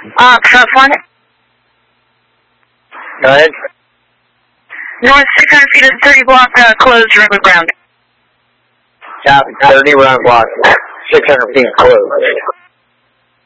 California. Go ahead. North 600 feet of 30 block, closed, Ringwood Ground. Copy, 30 round block, 600 feet closed.